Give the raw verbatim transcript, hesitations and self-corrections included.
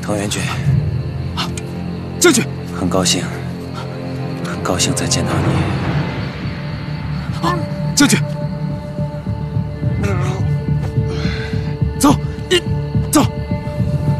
滕元俊， 啊，将军， 很高兴，很高兴再见到你。 啊，将军。